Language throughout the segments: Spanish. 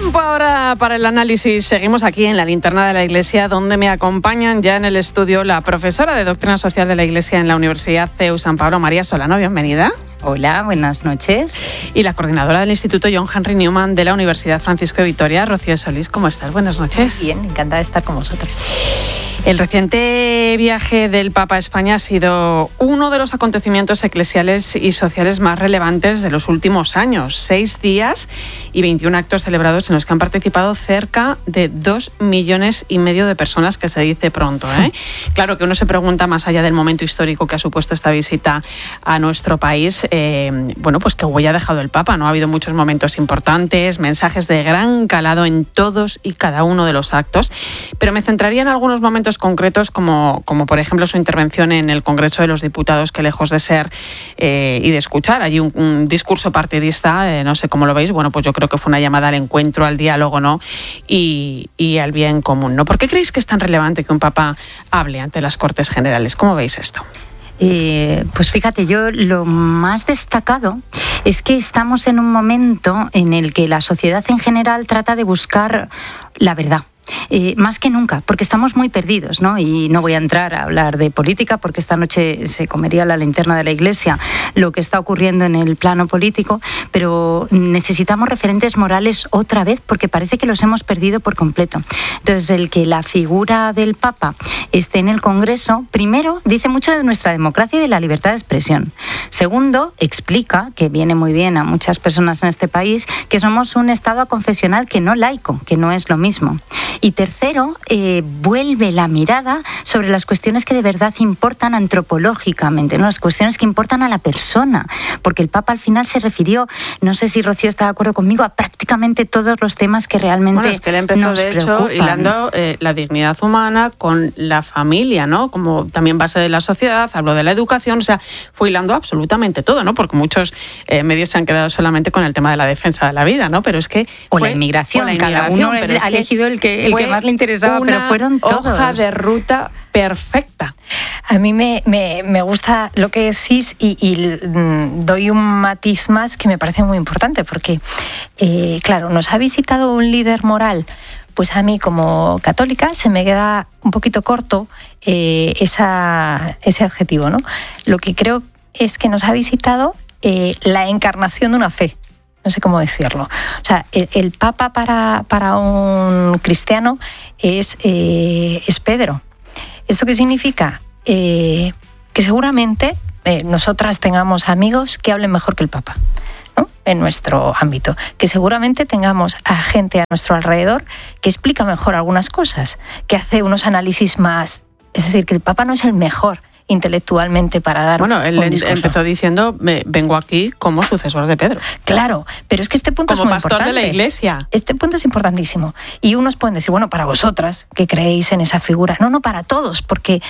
Tiempo ahora para el análisis. Seguimos aquí en la linterna de la Iglesia, donde me acompañan ya en el estudio la profesora de Doctrina Social de la Iglesia en la Universidad CEU San Pablo, María Solano. Bienvenida. Hola, buenas noches. Y la coordinadora del Instituto John Henry Newman de la Universidad Francisco de Vitoria, Rocío Solís. ¿Cómo estás? Buenas noches. Bien, encantada de estar con vosotros. El reciente viaje del Papa a España ha sido uno de los acontecimientos eclesiales y sociales más relevantes de los últimos años. 6 días y 21 actos celebrados en los que han participado cerca de 2,5 millones de personas, que se dice pronto, ¿eh? Claro que uno se pregunta, más allá del momento histórico que ha supuesto esta visita a nuestro país, pues qué huella ha dejado el Papa, ¿no? Ha habido muchos momentos importantes, mensajes de gran calado en todos y cada uno de los actos, pero me centraría en algunos momentos concretos como por ejemplo su intervención en el Congreso de los Diputados, que lejos de ser y de escuchar allí un discurso partidista, no sé cómo lo veis, bueno, pues yo creo que fue una llamada al encuentro, al diálogo, ¿no? Y al bien común, ¿no? ¿Por qué creéis que es tan relevante que un Papa hable ante las Cortes Generales? ¿Cómo veis esto? Pues fíjate, yo lo más destacado es que estamos en un momento en el que la sociedad en general trata de buscar la verdad. Más que nunca, porque estamos muy perdidos, ¿no? Y no voy a entrar a hablar de política, porque esta noche se comería la linterna de la Iglesia lo que está ocurriendo en el plano político, pero necesitamos referentes morales otra vez, porque parece que los hemos perdido por completo. Entonces, el que la figura del Papa esté en el Congreso, primero, dice mucho de nuestra democracia y de la libertad de expresión. Segundo, explica, que viene muy bien a muchas personas en este país, que somos un Estado aconfesional que no laico, que no es lo mismo. Y tercero, vuelve la mirada sobre las cuestiones que de verdad importan antropológicamente, ¿no? Las cuestiones que importan a la persona, porque el Papa al final se refirió, no sé si Rocío está de acuerdo conmigo, a prácticamente todos los temas que realmente bueno, es que él empezó, nos de hecho, preocupan. hilando la dignidad humana con la familia, ¿no? Como también base de la sociedad, habló de la educación, o sea, fue hilando absolutamente todo, ¿no? Porque muchos medios se han quedado solamente con el tema de la defensa de la vida, ¿no? Pero es que o la inmigración, cada uno ha elegido el que más le interesaba, pero fueron todos. Una hoja de ruta perfecta. A mí me gusta lo que decís y doy un matiz más que me parece muy importante, porque, claro, nos ha visitado un líder moral. Pues a mí, como católica, se me queda un poquito corto ese adjetivo, ¿no? Lo que creo es que nos ha visitado la encarnación de una fe. No sé cómo decirlo. O sea, el Papa para un cristiano es Pedro. ¿Esto qué significa? Que seguramente nosotras tengamos amigos que hablen mejor que el Papa, ¿no? En nuestro ámbito. Que seguramente tengamos a gente a nuestro alrededor que explica mejor algunas cosas, que hace unos análisis más. Es decir, que el Papa no es el mejor intelectualmente para dar bueno, él un discurso. Empezó diciendo, vengo aquí como sucesor de Pedro. Claro, pero es que este punto como es muy pastor importante. de la Iglesia. Este punto es importantísimo. Y unos pueden decir, bueno, para vosotras que creéis en esa figura. No, para todos, porque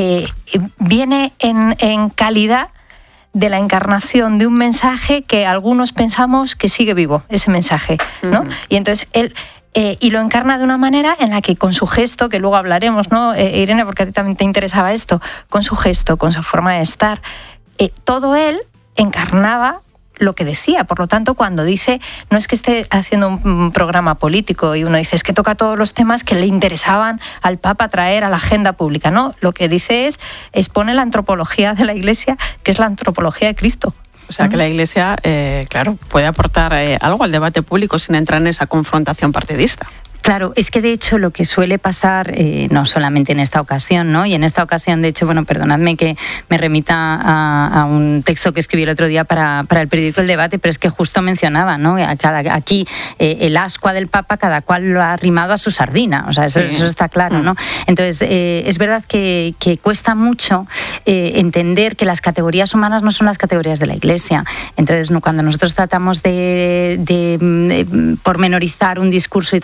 viene en calidad de la encarnación de un mensaje que algunos pensamos que sigue vivo, ese mensaje, ¿no? Uh-huh. Y entonces él y lo encarna de una manera en la que con su gesto, que luego hablaremos, ¿no? Irene, porque a ti también te interesaba esto, con su gesto, con su forma de estar, todo él encarnaba lo que decía. Por lo tanto, cuando dice, no es que esté haciendo un programa político y uno dice, es que toca todos los temas que le interesaban al Papa traer a la agenda pública, no, lo que dice expone la antropología de la Iglesia, que es la antropología de Cristo. O sea, que la Iglesia, claro, puede aportar algo al debate público sin entrar en esa confrontación partidista. Claro, es que de hecho lo que suele pasar, no solamente en esta ocasión, ¿no? Y en esta ocasión, de hecho, bueno, perdonadme que me remita a un texto que escribí el otro día para el periódico El Debate, pero es que justo mencionaba, ¿no? Aquí el ascua del Papa, cada cual lo ha arrimado a su sardina, o sea, eso está claro, ¿no? Entonces, es verdad que cuesta mucho entender que las categorías humanas no son las categorías de la Iglesia. Entonces, cuando nosotros tratamos de pormenorizar un discurso y tratar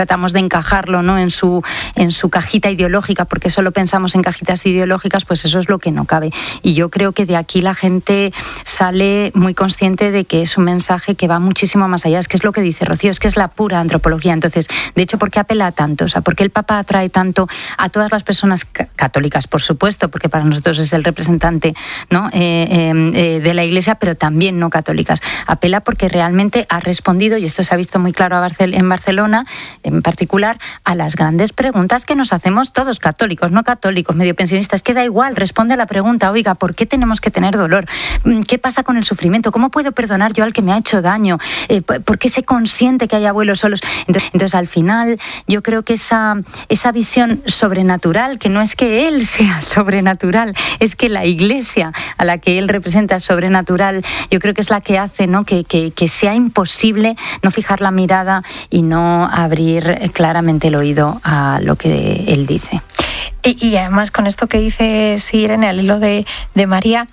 tratamos de encajarlo, ¿no?, en su cajita ideológica, porque solo pensamos en cajitas ideológicas, pues eso es lo que no cabe. Y yo creo que de aquí la gente sale muy consciente de que es un mensaje que va muchísimo más allá. Es que es lo que dice Rocío, es que es la pura antropología. Entonces, de hecho, ¿por qué apela tanto? O sea, ¿por qué el Papa atrae tanto a todas las personas católicas, por supuesto, porque para nosotros es el representante, ¿no?, de la Iglesia, pero también no católicas? Apela porque realmente ha respondido, y esto se ha visto muy claro en Barcelona, en particular, a las grandes preguntas que nos hacemos todos, católicos, no católicos, medio pensionistas, que da igual, responde a la pregunta, oiga, ¿por qué tenemos que tener dolor? ¿Qué pasa con el sufrimiento? ¿Cómo puedo perdonar yo al que me ha hecho daño? ¿Por qué se consiente que haya abuelos solos? Entonces, al final, yo creo que esa visión sobrenatural, que no es que él sea sobrenatural, es que la Iglesia a la que él representa es sobrenatural, yo creo que es la que hace, ¿no?, que sea imposible no fijar la mirada y no abrir claramente el oído a lo que él dice. Y además, con esto que dice Irene, al hilo de María,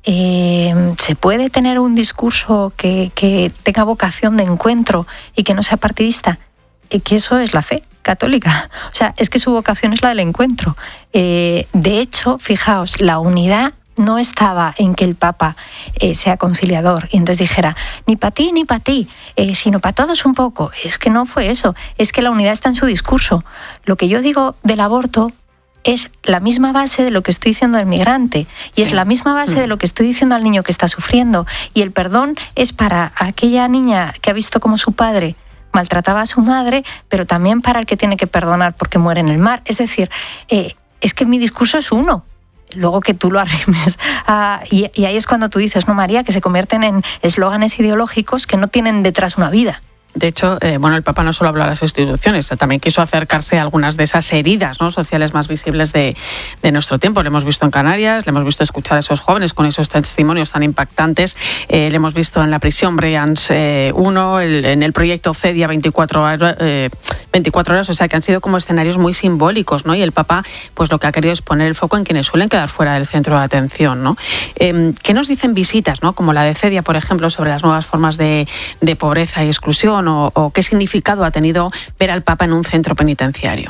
¿se puede tener un discurso que tenga vocación de encuentro y que no sea partidista? Que eso es la fe católica. O sea, es que su vocación es la del encuentro. De hecho, fijaos, la unidad no estaba en que el Papa sea conciliador y entonces dijera ni para ti ni para ti, sino para todos un poco. Es que no fue eso. Es que la unidad está en su discurso. Lo que yo digo del aborto es la misma base de lo que estoy diciendo del migrante, y es la misma base de lo que estoy diciendo al niño que está sufriendo. Y el perdón es para aquella niña que ha visto cómo su padre maltrataba a su madre, pero también para el que tiene que perdonar porque muere en el mar. Es decir, es que mi discurso es uno. Luego que tú lo arrimes. Y ahí es cuando tú dices, ¿no, María?, que se convierten en eslóganes ideológicos que no tienen detrás una vida. De hecho, el Papa no solo habló a las instituciones, también quiso acercarse a algunas de esas heridas, ¿no?, sociales más visibles de nuestro tiempo. Lo hemos visto en Canarias, le hemos visto escuchar a esos jóvenes con esos testimonios tan impactantes, le hemos visto en la prisión Brians 1, en el proyecto CEDIA 24 horas, o sea que han sido como escenarios muy simbólicos, ¿no? Y el Papa, pues lo que ha querido es poner el foco en quienes suelen quedar fuera del centro de atención, ¿no? ¿Qué nos dicen visitas, ¿no?, como la de CEDIA, por ejemplo, sobre las nuevas formas de pobreza y exclusión? ¿O qué significado ha tenido ver al Papa en un centro penitenciario?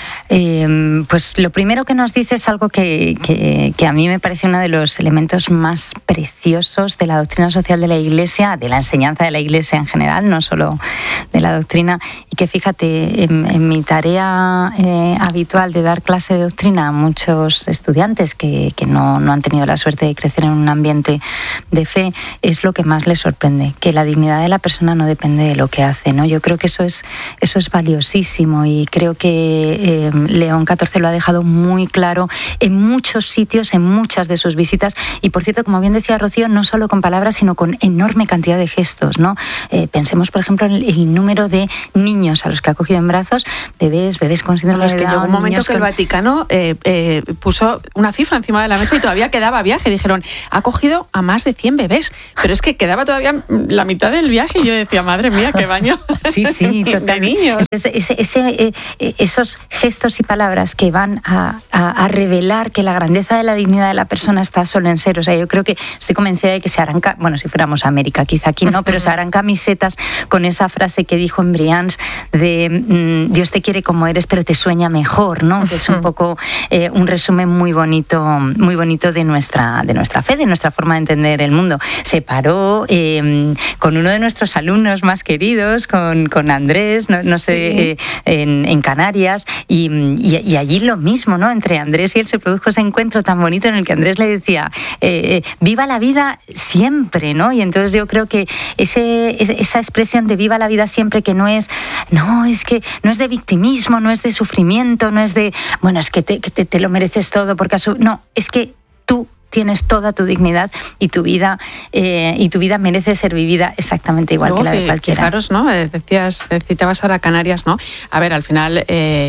Pues lo primero que nos dice es algo que a mí me parece uno de los elementos más preciosos de la doctrina social de la Iglesia, de la enseñanza de la Iglesia en general, no solo de la doctrina, y que fíjate, en mi tarea habitual de dar clase de doctrina a muchos estudiantes que no han tenido la suerte de crecer en un ambiente de fe, es lo que más les sorprende, que la dignidad de la persona no depende de lo que hace, ¿no? Yo creo que eso es valiosísimo, y creo que León XIV lo ha dejado muy claro en muchos sitios, en muchas de sus visitas, y por cierto, como bien decía Rocío, no solo con palabras, sino con enorme cantidad de gestos, ¿no? Pensemos, por ejemplo, en el número de niños a los que ha cogido en brazos, bebés con síndrome de Down. Llegó un momento que el Vaticano puso una cifra encima de la mesa y todavía quedaba viaje. Dijeron, ha cogido a más de 100 bebés, pero es que quedaba todavía la mitad del viaje, y yo decía, madre mía, qué baño. Sí, total. De niños. Entonces, esos gestos y palabras que van a revelar que la grandeza de la dignidad de la persona está solo en ser. O sea, yo creo que estoy convencida de que se harán, si fuéramos a América, quizá aquí no, pero se harán camisetas con esa frase que dijo en Brians de Dios te quiere como eres, pero te sueña mejor, ¿no? Que es un poco un resumen muy bonito de nuestra fe, de nuestra forma de entender el mundo. Se paró con uno de nuestros alumnos más queridos, con Andrés, no sé, en Canarias, y allí lo mismo, ¿no? Entre Andrés y él se produjo ese encuentro tan bonito en el que Andrés le decía, viva la vida siempre, ¿no? Y entonces yo creo que esa expresión de viva la vida siempre, que es que no es de victimismo, no es de sufrimiento, no es de, es que te lo mereces todo, porque no, es que tú tienes toda tu dignidad y tu vida merece ser vivida exactamente igual que la de cualquiera. Fijaros, ¿no? Citabas ahora Canarias, ¿no? A ver, al final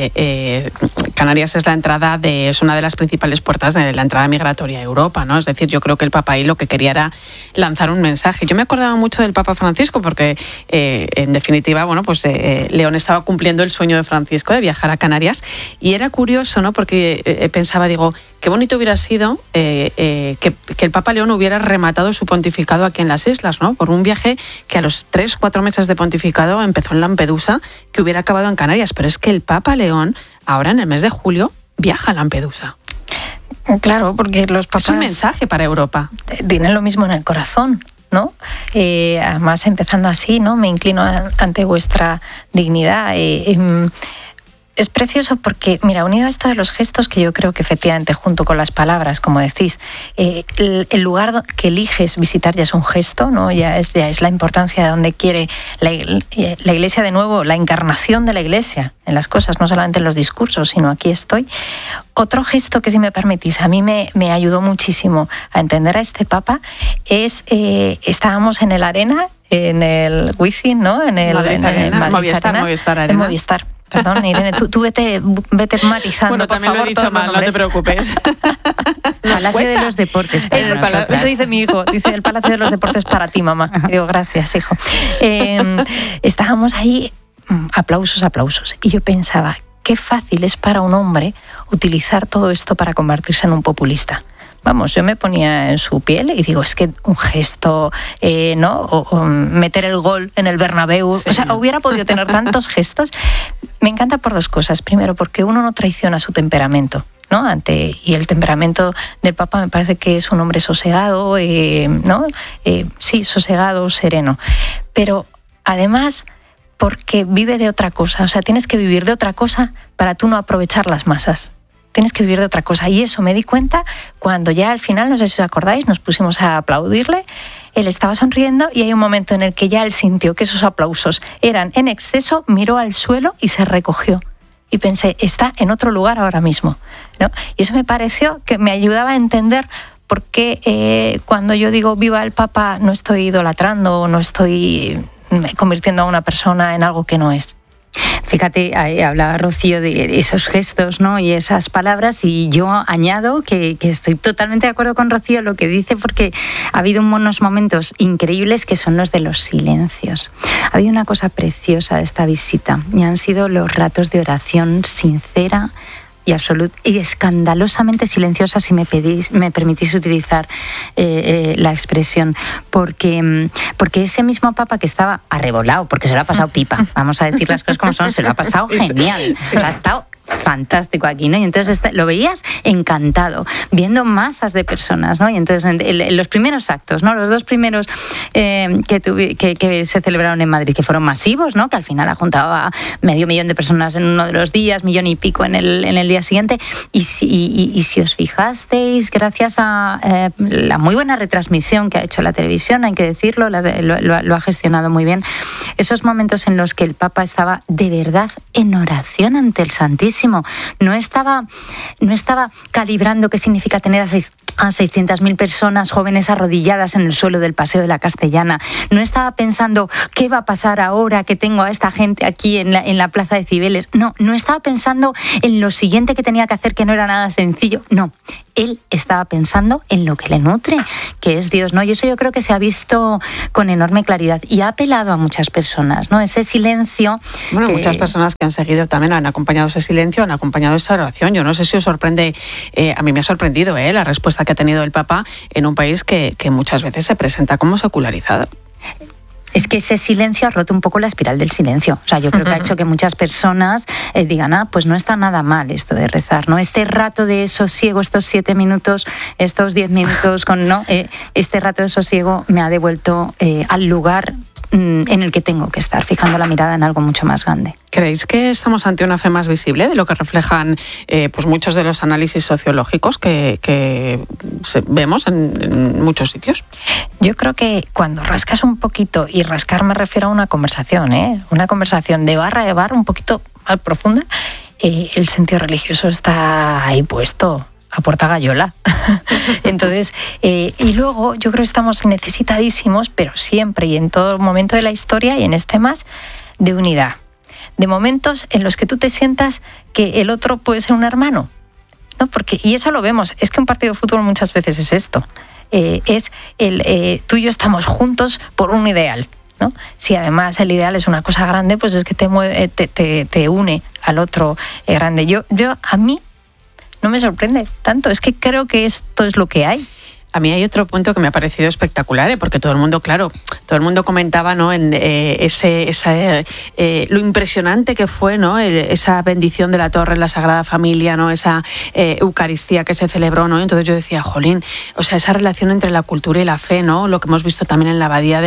Canarias es una de las principales puertas de la entrada migratoria a Europa, ¿no? Es decir, yo creo que el Papa ahí lo que quería era lanzar un mensaje. Yo me acordaba mucho del Papa Francisco porque, en definitiva, León estaba cumpliendo el sueño de Francisco de viajar a Canarias, y era curioso, ¿no? Porque pensaba, qué bonito hubiera sido que el Papa León hubiera rematado su pontificado aquí en las islas, ¿no? Por un viaje que a los 3-4 meses de pontificado empezó en Lampedusa, que hubiera acabado en Canarias. Pero es que el Papa León, ahora en el mes de julio, viaja a Lampedusa. Claro, porque los papas... Es un mensaje para Europa. Tienen lo mismo en el corazón, ¿no? Además, empezando así, ¿no? Me inclino ante vuestra dignidad. Es precioso porque, mira, unido a esto de los gestos, que yo creo que efectivamente junto con las palabras, como decís, el lugar que eliges visitar ya es un gesto, ¿no? Ya es la importancia de donde quiere la Iglesia, de nuevo, la encarnación de la Iglesia en las cosas, no solamente en los discursos, sino aquí estoy. Otro gesto que, si me permitís, a mí me ayudó muchísimo a entender a este Papa es, estábamos en el Arena, en el Wizzing, ¿no? En el Movistar Arena. En Movistar. Perdón, Irene, tú vete matizando, bueno, por también favor. Lo he dicho mal, no te preocupes. Palacio de los Deportes. Eso dice mi hijo, dice el Palacio de los Deportes para ti, mamá. Y digo, gracias, hijo. Estábamos ahí, aplausos. Y yo pensaba, qué fácil es para un hombre utilizar todo esto para convertirse en un populista. Vamos, yo me ponía en su piel y digo, es que un gesto, ¿no? O meter el gol en el Bernabéu, sí. O sea, hubiera podido tener tantos gestos. Me encanta por dos cosas. Primero, porque uno no traiciona su temperamento, ¿no? Y el temperamento del Papa me parece que es un hombre sosegado, ¿no? Sí, sosegado, sereno. Pero además, porque vive de otra cosa. O sea, tienes que vivir de otra cosa para tú no aprovechar las masas. Tienes que vivir de otra cosa. Y eso me di cuenta cuando ya al final, no sé si os acordáis, nos pusimos a aplaudirle. Él estaba sonriendo y hay un momento en el que ya él sintió que esos aplausos eran en exceso, miró al suelo y se recogió. Y pensé, está en otro lugar ahora mismo, ¿no? Y eso me pareció que me ayudaba a entender por qué cuando yo digo viva el Papa no estoy idolatrando, no estoy convirtiendo a una persona en algo que no es. Fíjate, hablaba Rocío de esos gestos, ¿no? Y esas palabras, y yo añado que estoy totalmente de acuerdo con Rocío lo que dice, porque ha habido unos momentos increíbles que son los de los silencios. Ha habido una cosa preciosa de esta visita y han sido los ratos de oración sincera y escandalosamente silenciosa, si me permitís utilizar la expresión, porque ese mismo Papa que estaba arrebolado, porque se lo ha pasado pipa, vamos a decir las cosas como son, se lo ha pasado genial, ha estado fantástico aquí, ¿no? Y entonces lo veías encantado, viendo masas de personas, ¿no? Y entonces en los primeros actos, ¿no? Los dos primeros que se celebraron en Madrid, que fueron masivos, ¿no? Que al final ha juntado a 500.000 de personas en uno de los días, 1,5 millones en el día siguiente. Y si os fijasteis, gracias a la muy buena retransmisión que ha hecho la televisión, hay que decirlo, lo ha gestionado muy bien, esos momentos en los que el Papa estaba de verdad en oración ante el Santísimo. No estaba calibrando qué significa tener a 600.000 personas jóvenes arrodilladas en el suelo del Paseo de la Castellana. No estaba pensando qué va a pasar ahora que tengo a esta gente aquí en la Plaza de Cibeles. No estaba pensando en lo siguiente que tenía que hacer, que no era nada sencillo. No, él estaba pensando en lo que le nutre, que es Dios, ¿no? Y eso yo creo que se ha visto con enorme claridad y ha apelado a muchas personas, ¿no? Ese silencio. Bueno, muchas personas que han seguido también han acompañado ese silencio, han acompañado esa oración. Yo no sé si os sorprende, a mí me ha sorprendido la respuesta que ha tenido el Papa en un país que muchas veces se presenta como secularizado. Es que ese silencio ha roto un poco la espiral del silencio. O sea, yo creo que ha hecho que muchas personas digan, pues no está nada mal esto de rezar, ¿no? Este rato de sosiego, estos 7 minutos, estos 10 minutos, este rato de sosiego me ha devuelto al lugar en el que tengo que estar, fijando la mirada en algo mucho más grande. ¿Creéis que estamos ante una fe más visible de lo que reflejan pues muchos de los análisis sociológicos que vemos en muchos sitios? Yo creo que cuando rascas un poquito, y rascar me refiero a una conversación, una conversación de barra de bar un poquito más profunda, el sentido religioso está ahí puesto a puerta gallola. Entonces, y luego yo creo que estamos necesitadísimos, pero siempre y en todo momento de la historia y en este más, de unidad. De momentos en los que tú te sientas que el otro puede ser un hermano, ¿no? Y eso lo vemos, es que un partido de fútbol muchas veces es esto, tú y yo estamos juntos por un ideal, ¿no? Si además el ideal es una cosa grande, pues es que te une al otro grande. A mí no me sorprende tanto, es que creo que esto es lo que hay. A mí hay otro punto que me ha parecido espectacular, porque todo el mundo comentaba, ¿no?, en lo impresionante que fue, ¿no?, esa bendición de la torre en la Sagrada Familia, ¿no?, esa Eucaristía que se celebró, ¿no? Entonces yo decía, jolín, o sea, esa relación entre la cultura y la fe, ¿no?, lo que hemos visto también en la abadía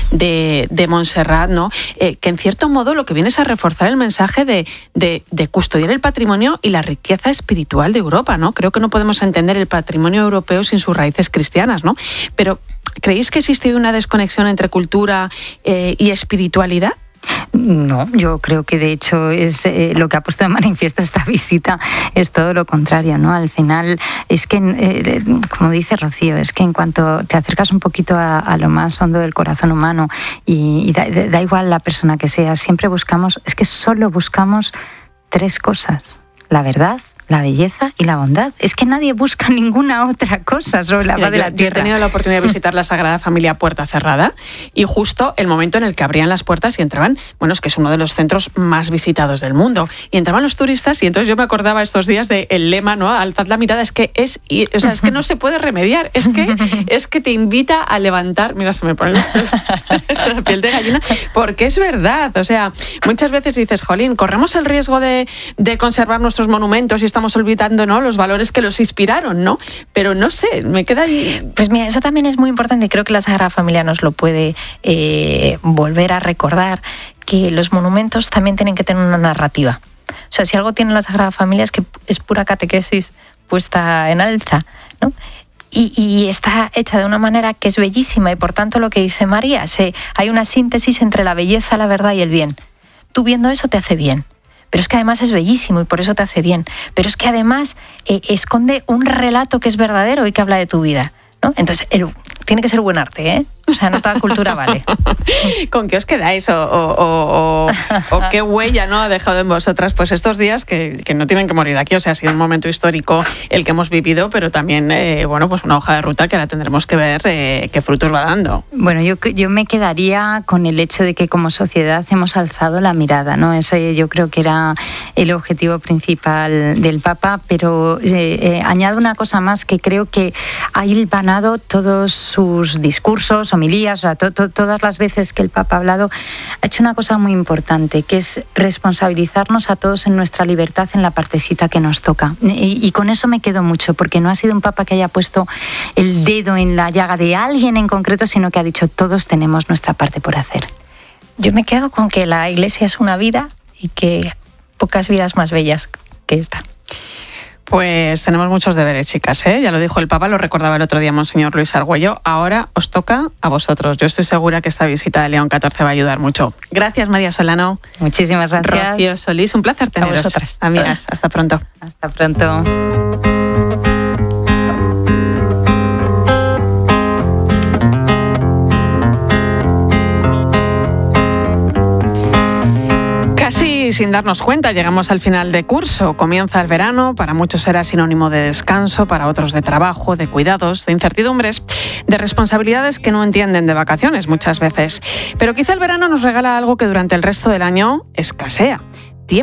de Montserrat, ¿no?, que en cierto modo lo que viene es a reforzar el mensaje de custodiar el patrimonio y la riqueza espiritual de Europa, ¿no? Creo que no podemos entender el patrimonio europeo sin sus raíces cristianas, ¿no? Pero, ¿creéis que existe una desconexión entre cultura y espiritualidad? No, yo creo que de hecho es lo que ha puesto de manifiesto esta visita es todo lo contrario, ¿no? Al final es que, como dice Rocío, es que en cuanto te acercas un poquito a lo más hondo del corazón humano y da igual la persona que sea, siempre solo buscamos 3 cosas: la verdad, la belleza y la bondad. Es que nadie busca ninguna otra cosa sobre la faz de la tierra. Yo he tenido la oportunidad de visitar la Sagrada Familia puerta cerrada y justo el momento en el que abrían las puertas y entraban, bueno, es que es uno de los centros más visitados del mundo, y entraban los turistas y entonces yo me acordaba estos días del lema, ¿no?, alzad la mirada, es que no se puede remediar, es que te invita a levantar, mira, se me pone la piel de gallina, porque es verdad, o sea, muchas veces dices, jolín, corremos el riesgo de conservar nuestros monumentos y estamos olvidando, ¿no?, los valores que los inspiraron, ¿no? Pero no sé, me queda ahí. Pues mira, eso también es muy importante y creo que la Sagrada Familia nos lo puede volver a recordar, que los monumentos también tienen que tener una narrativa. O sea, si algo tiene la Sagrada Familia es que es pura catequesis puesta en alza, ¿no? Y está hecha de una manera que es bellísima y por tanto lo que dice María, hay una síntesis entre la belleza, la verdad y el bien. Tú viendo eso te hace bien. Pero es que además es bellísimo y por eso te hace bien. Pero es que además esconde un relato que es verdadero y que habla de tu vida, ¿no? Entonces, tiene que ser buen arte, ¿eh? O sea, no toda cultura vale. ¿Con qué os quedáis? ¿O qué huella, ¿no?, ha dejado en vosotras pues estos días que no tienen que morir aquí? O sea, ha sido un momento histórico el que hemos vivido, pero también, pues una hoja de ruta que ahora tendremos que ver qué frutos va dando. Bueno, yo me quedaría con el hecho de que como sociedad hemos alzado la mirada, ¿no? Ese yo creo que era el objetivo principal del Papa, pero añado una cosa más, que creo que ha hilvanado todos sus discursos, homilías, o sea, todas las veces que el Papa ha hablado, ha hecho una cosa muy importante, que es responsabilizarnos a todos en nuestra libertad en la partecita que nos toca. Y con eso me quedo mucho, porque no ha sido un Papa que haya puesto el dedo en la llaga de alguien en concreto, sino que ha dicho, todos tenemos nuestra parte por hacer. Yo me quedo con que la Iglesia es una vida y que pocas vidas más bellas que esta. Pues tenemos muchos deberes, chicas, ¿eh? Ya lo dijo el Papa, lo recordaba el otro día Monseñor Luis Argüello. Ahora os toca a vosotros. Yo estoy segura que esta visita de León XIV va a ayudar mucho. Gracias, María Solano. Muchísimas gracias. Rocío Solís, un placer teneros. A vosotras. Amigas, hasta pronto. Hasta pronto. Casi sin darnos cuenta llegamos al final de curso. Comienza el verano, para muchos será sinónimo de descanso, para otros de trabajo, de cuidados, de incertidumbres, de responsabilidades que no entienden de vacaciones muchas veces. Pero quizá el verano nos regala algo que durante el resto del año escasea: